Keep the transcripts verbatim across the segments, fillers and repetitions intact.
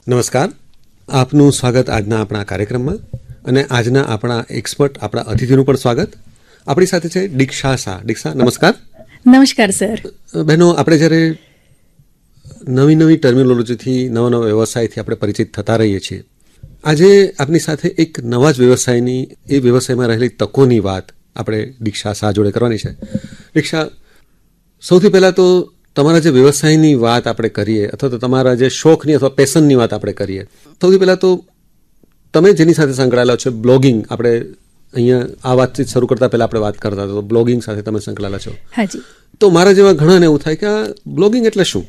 નમસ્કાર, આપનું સ્વાગત આજના આપણા કાર્યક્રમમાં. અને આજના આપણા એક્સપર્ટ, આપણા અતિથિનું પણ સ્વાગત. આપણી સાથે છે દીક્ષા શાહ. દીક્ષા, નમસ્કાર. નમસ્કાર સર. બહેનો, આપણે જ્યારે નવી નવી ટર્મિનોલોજીથી, નવા નવા વ્યવસાયથી આપણે પરિચિત થતા રહીએ છીએ. આજે આપની સાથે એક નવા જ વ્યવસાયની, એ વ્યવસાયમાં રહેલી તકોની વાત આપણે દીક્ષા શાહ જોડે કરવાની છે. દીક્ષા, સૌથી પહેલાં તો તમારા જે વ્યવસાયની વાત આપણે કરીએ, અથવા તો તમારા જે શોખની અથવા પેશનની વાત આપણે કરીએ, સૌથી પહેલાં તો તમે જેની સાથે સંકળાયેલા છો, બ્લોગિંગ, આપણે અહીંયા આ વાતચીત શરૂ કરતા પહેલાં આપણે વાત કરતા હતા, તો બ્લોગિંગ સાથે તમે સંકળાયેલા છો. હાજી. તો મારા જેવા ઘણાને એવું થાય કે આ બ્લોગિંગ એટલે શું?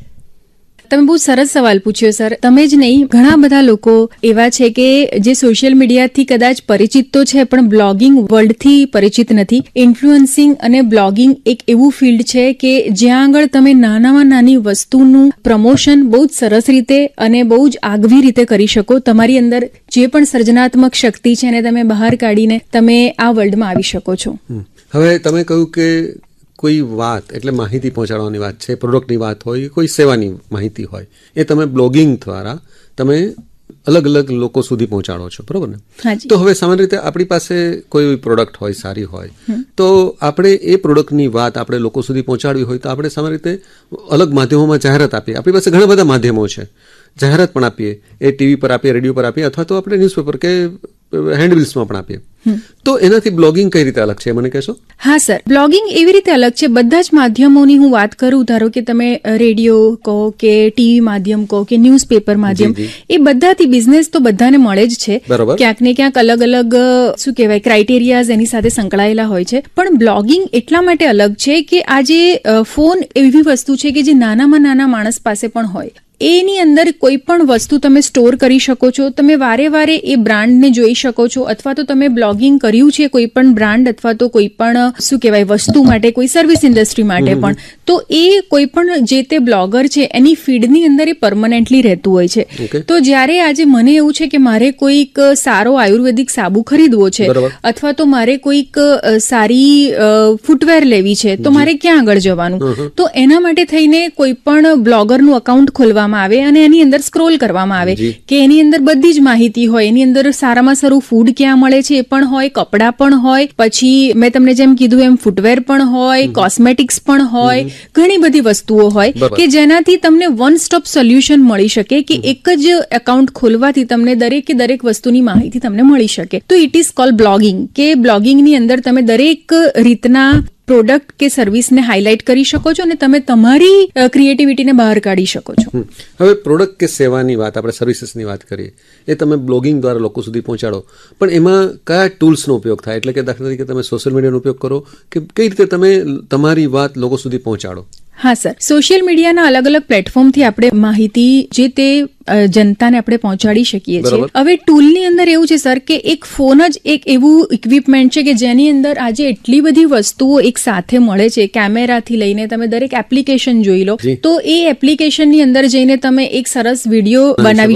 તમે બહુ સરસ સવાલ પૂછ્યો સર. તમે જ નહીં, ઘણા બધા લોકો એવા છે કે જે સોશિયલ મીડિયાથી કદાચ પરિચિત તો છે, પણ બ્લોગિંગ વર્લ્ડથી પરિચિત નથી. ઇન્ફ્લુઅન્સિંગ અને બ્લોગિંગ એક એવું ફિલ્ડ છે કે જ્યાં આગળ તમે નાનામાં નાની વસ્તુનું પ્રમોશન બહુ જ સરસ રીતે અને બહુ જ આગવી રીતે કરી શકો. તમારી અંદર જે પણ સર્જનાત્મક શક્તિ છે એને તમે બહાર કાઢીને તમે આ વર્લ્ડમાં આવી શકો છો. હવે તમે કહ્યું કે કોઈ વાત એટલે માહિતી પહોંચાડવાની વાત છે, પ્રોડક્ટની વાત હોય, કોઈ સેવાની માહિતી હોય, એ તમે બ્લોગિંગ દ્વારા તમે અલગ અલગ લોકો સુધી પહોંચાડો છો, બરોબર ને? તો હવે સામાન્ય રીતે આપણી પાસે કોઈ પ્રોડક્ટ હોય, સારી હોય, તો આપણે એ પ્રોડક્ટની વાત આપણે લોકો સુધી પહોંચાડવી હોય તો આપણે સામાન્ય રીતે અલગ માધ્યમોમાં જાહેરાત આપીએ. આપણી પાસે ઘણા બધા માધ્યમો છે, જાહેરાત પણ આપીએ, એ ટીવી પર આપીએ, રેડિયો પર આપીએ, અથવા તો આપણે ન્યૂઝપેપર કે હેન્ડબિલ્સમાં પણ આપીએ. તો એનાથી બ્લોગિંગ કઈ રીતે અલગ છે, મને કહેશો? હા સર, બ્લોગિંગ એવી રીતે અલગ છે. બધા જ માધ્યમોની હું વાત કરું, ધારો કે તમે રેડિયો કહો કે ટીવી માધ્યમ કહો કે ન્યૂઝપેપર માધ્યમ, એ બધાથી બિઝનેસ તો બધાને મળે જ છે. ક્યાંક ને ક્યાંક અલગ અલગ શું કહેવાય ક્રાઇટેરિયાઝ એની સાથે સંકળાયેલા હોય છે. પણ બ્લોગિંગ એટલા માટે અલગ છે કે આજે ફોન એવી વસ્તુ છે કે જે નાનામાં નાના માણસ પાસે પણ હોય. એની અંદર કોઈ પણ વસ્તુ તમે સ્ટોર કરી શકો છો. તમે વારે વારે એ બ્રાન્ડને જોઈ શકો છો, અથવા તો તમે બ્લોગિંગ કર્યું છે કોઈ પણ બ્રાન્ડ અથવા તો કોઈ પણ શું કહેવાય વસ્તુ માટે, કોઈ સર્વિસ ઇન્ડસ્ટ્રી માટે પણ, તો એ કોઈ પણ જે તે બ્લોગર છે એની ફીડની અંદર એ પરમનન્ટલી રહેતું હોય છે. તો જ્યારે આજે મને એવું છે કે મારે કોઈક સારો આયુર્વેદિક સાબુ ખરીદવો છે, અથવા તો મારે કોઈક સારી ફૂટવેર લેવી છે, તો મારે ક્યાં આગળ જવાનું? તો એના માટે થઈને કોઈ પણ બ્લોગરનું અકાઉન્ટ ખોલવા આવે અને એની અંદર સ્ક્રોલ કરવામાં આવે કે એની અંદર બધી જ માહિતી હોય. એની અંદર સારામાં સારું ફૂડ ક્યાં મળે છે એ પણ હોય, કપડાં પણ હોય, પછી મેં તમને જેમ કીધું એમ ફૂટવેર પણ હોય, કોસ્મેટિક્સ પણ હોય, ઘણી બધી વસ્તુઓ હોય કે જેનાથી તમને વન સ્ટોપ સોલ્યુશન મળી શકે કે એક જ એકાઉન્ટ ખોલવાથી તમને દરેકે દરેક વસ્તુની માહિતી તમને મળી શકે. તો ઇટ ઇઝ કોલ્ડ બ્લોગિંગ, કે બ્લોગિંગની અંદર તમે દરેક રીતના પ્રોડક્ટ કે સર્વિસને હાઇલાઇટ કરી શકો છો અને તમે તમારી ક્રિએટિવિટીને બહાર કાઢી શકો છો. હવે પ્રોડક્ટ કે સેવાની વાત, આપણે સર્વિસીસની વાત કરીએ, એ તમે બ્લોગિંગ દ્વારા લોકો સુધી પહોંચાડો, પણ એમાં કયા ટૂલ્સનો ઉપયોગ થાય? એટલે કે દાખલા તરીકે તમે સોશિયલ મીડિયાનો ઉપયોગ કરો કે કઈ રીતે તમે તમારી વાત લોકો સુધી પહોંચાડો? હા સર, સોશિયલ મીડિયાના અલગ અલગ પ્લેટફોર્મથી આપણે માહિતી જે તે જનતાને આપણે પહોંચાડી શકીએ છીએ. હવે ટૂલની અંદર એવું છે સર કે એક ફોન જ એક એવું ઇક્વિપમેન્ટ છે કે જેની અંદર આજે એટલી બધી વસ્તુઓ એક સાથે મળે છે. કેમેરાથી લઈને તમે દરેક એપ્લિકેશન જોઈ લો, તો એ એપ્લિકેશનની અંદર જઈને તમે એક સરસ વિડીયો બનાવી